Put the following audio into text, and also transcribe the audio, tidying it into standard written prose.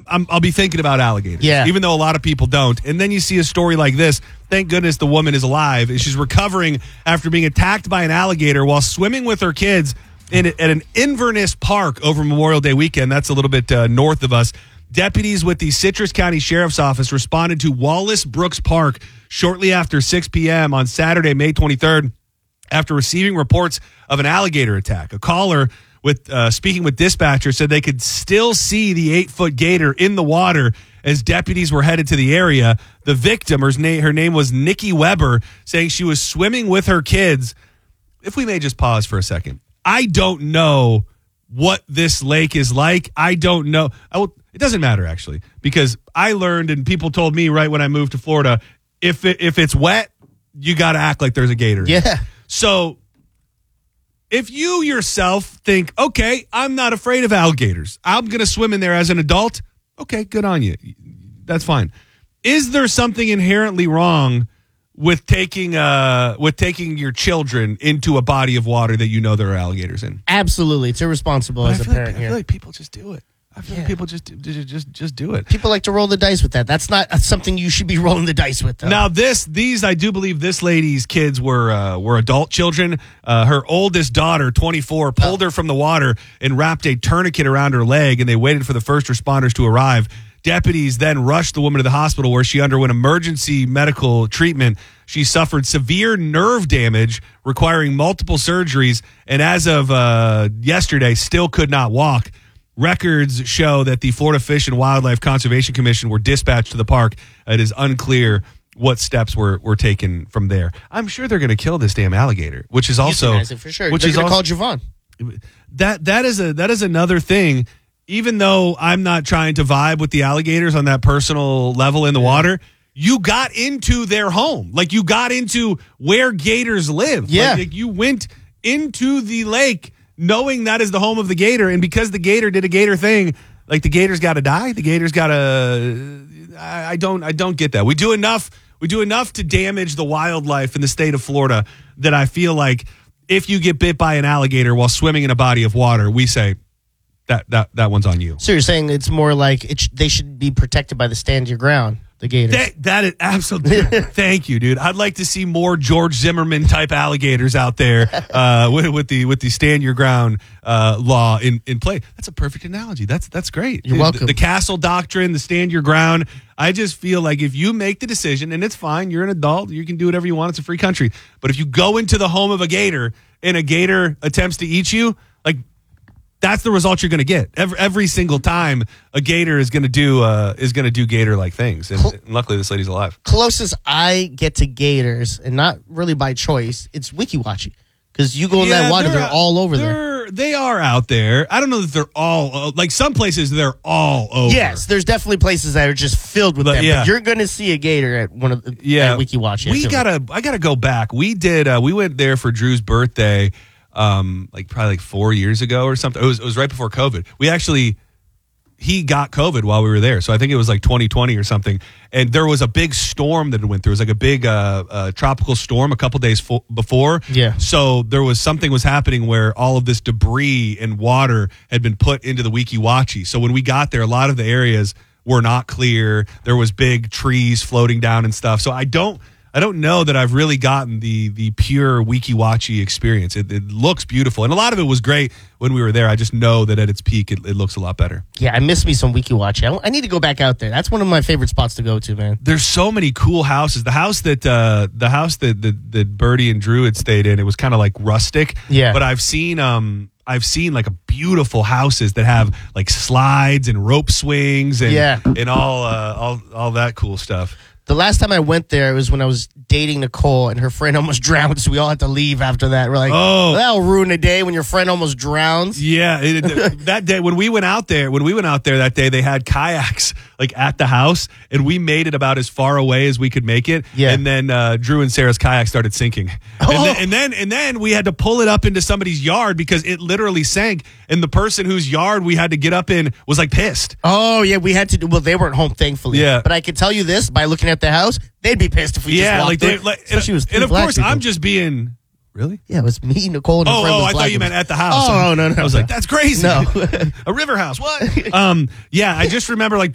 I'll be thinking about alligators, even though a lot of people don't. And then you see a story like this. Thank goodness the woman is alive. She's recovering after being attacked by an alligator while swimming with her kids at an Inverness Park over Memorial Day weekend. That's a little bit north of us. Deputies with the Citrus County Sheriff's Office responded to Wallace Brooks Park shortly after 6 p.m. on Saturday, May 23rd, after receiving reports of an alligator attack. A caller speaking with dispatcher said they could still see the 8-foot gator in the water as deputies were headed to the area. The victim, her name was Nikki Weber, saying she was swimming with her kids. If we may just pause for a second. I don't know what this lake is like. I don't know. It doesn't matter, actually, because I learned and people told me right when I moved to Florida, if it's wet, you got to act like there's a gator. Yeah. So if you yourself think, okay, I'm not afraid of alligators, I'm going to swim in there as an adult, okay, good on you. That's fine. Is there something inherently wrong with taking your children into a body of water that you know there are alligators in? Absolutely. It's irresponsible as a parent here. I feel like people just do it. I feel like people just do it. People like to roll the dice with that. That's not something you should be rolling the dice with, though. Now, these I do believe this lady's kids were adult children. Her oldest daughter, 24, pulled her from the water and wrapped a tourniquet around her leg, and they waited for the first responders to arrive. Deputies then rushed the woman to the hospital where she underwent emergency medical treatment. She suffered severe nerve damage requiring multiple surgeries, and as of yesterday, still could not walk. Records show that the Florida Fish and Wildlife Conservation Commission were dispatched to the park. It is unclear what steps were taken from there. I'm sure they're going to kill this damn alligator, which is also euthanize it for sure. Which is going to call Javon. That is another thing. Even though I'm not trying to vibe with the alligators on that personal level in the water, you got into their home. Like, you got into where gators live. Yeah. Like you went into the lake knowing that is the home of the gator, and because the gator did a gator thing, like, the gator's got to die. The gator's got to. I don't get that. We do enough to damage the wildlife in the state of Florida that I feel like if you get bit by an alligator while swimming in a body of water, we say that one's on you. So you're saying it's more like they should be protected by the stand your ground. The gators. That is absolutely. Thank you, dude. I'd like to see more George Zimmerman type alligators out there with the stand your ground law in play. That's a perfect analogy. That's great. You're welcome. The castle doctrine, the stand your ground. I just feel like if you make the decision, and it's fine, you're an adult, you can do whatever you want. It's a free country. But if you go into the home of a gator and a gator attempts to eat you, like, that's the result you're going to get every single time. A gator is going to do gator-like things, and luckily this lady's alive. Closest I get to gators, and not really by choice, it's Weeki Wachee, because you go in that water, they're all over there. They are out there. I don't know that they're all like some places. They're all over. Yes, there's definitely places that are just filled with them. Yeah. But you're going to see a gator at one of the at Weeki Wachee. I gotta go back. We went there for Drew's birthday. Probably 4 years ago or something. It was right before COVID. He got COVID while we were there. So I think it was like 2020 or something. And there was a big storm that it went through. It was like a big tropical storm a couple days before. Yeah. So there was something was happening where all of this debris and water had been put into the Weeki Wachee. So when we got there, a lot of the areas were not clear. There was big trees floating down and stuff. So I don't know that I've really gotten the pure Weeki Wachee experience. It looks beautiful. And a lot of it was great when we were there. I just know that at its peak, it looks a lot better. Yeah, I miss me some Weeki Wachee. I need to go back out there. That's one of my favorite spots to go to, man. There's so many cool houses. The house that Birdie and Drew had stayed in, it was kind of like rustic. Yeah. But I've seen like a beautiful houses that have like slides and rope swings and all that cool stuff. The last time I went there, it was when I was dating Nicole, and her friend almost drowned, so we all had to leave after that. We're like, that'll ruin a day when your friend almost drowns. Yeah, that day when we went out there that day, they had kayaks like at the house, and we made it about as far away as we could make it. Yeah. And then Drew and Sarah's kayak started sinking, and then we had to pull it up into somebody's yard because it literally sank, and the person whose yard we had to get up in was like pissed. Oh yeah, we had to do. Well, they weren't home, thankfully. Yeah, but I can tell you this by looking at the house, they'd be pissed if we just walked in. And of course, I'm just being. Really? Yeah, it was me, Nicole, and a friend. I thought you meant at the house. Oh, no. I was like, that's crazy. No. A river house. What? Yeah, I just remember like